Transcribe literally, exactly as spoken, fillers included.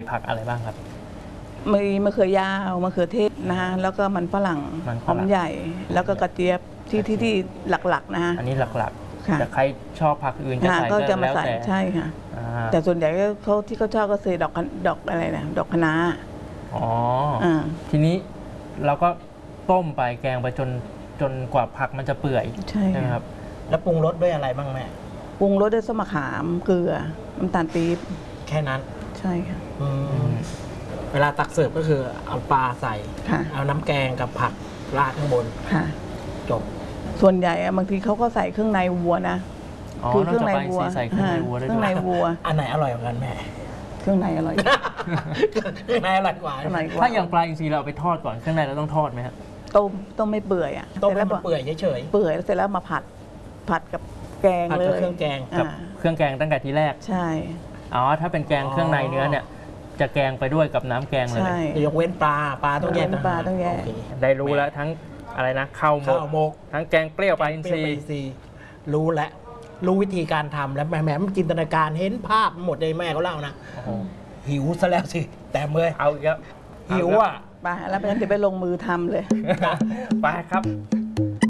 ผักอะไรบ้างครับมีมะเขือยาวมะเขือเทศนะฮะแล้วก็มันฝรั่งหอมใหญ่แล้วก็กระเจี๊ยบที่ที่ที่หลักๆนะฮะอันนี้หลักๆแต่ใครชอบผักอื่นจะใส่ก็แล้วแต่ใช่ค่ะแต่ส่วนใหญ่เขาที่เขาชอบก็คือดอกดอกอะไรนะดอกคะน้าอ๋อทีนี้เราก็ต้มไปแกงไปจนจนกว่าผักมันจะเปื่อยใช่ไหมครับแล้วปรุงรสด้วยอะไรบ้างแม่ปรุงรสด้วยส้มมะขามเกลือน้ำตาลปี๊บแค่นั้นใช่ค่ะเวลาตักเสิร์ฟก็คือเอาปลาใส่เอาน้ำแกงกับผักราดข้างบนจบส่วนใหญ่บางทีเขาก็ใส่เครื่องในวัวนะคือเครื่องในวัวใส่เครื่องในวัวเครื่องในวัวอันไหนอร่อยกว่ากันแม่เครื่องในอร่อยเครื่องในอร่อยกว่าถ้าอย่างปลาอินทรีเราไปทอดก่อนเครื่องในเราต้องทอดไหมครับต้มต้มไม่เปื่อยอ่ะต้มแล้วเปื่อยเฉยๆเปื่อยแล้วเสร็จแล้วมาผัดผัดกับแกงเลยเครื่องแกงกับเครื่องแกงตั้งแต่ทีแรกใช่อ๋อถ้าเป็นแกงเครื่องในเนื้อเนี่ยจะแกงไปด้วยกับน้ำแกงเลยยกเว้นปลาปลาต้องแยกปลาต้องแยกได้รู้แล้วทั้งอะไรนะข้าวหมกทั้งแกงเปรี้ยวปลาอินทรีรู้แล้วรู้วิธีการทำแล้วแม่แม่มันจินตนาการเห็นภาพหมดเลยแม่เขาเล่านะหิวซะแล้วสิแต่เมื่อเอาเยอะหิวอ่ะไปแล้วไปงั้นเดี๋ยวไปลงมือทำเลยไปครับ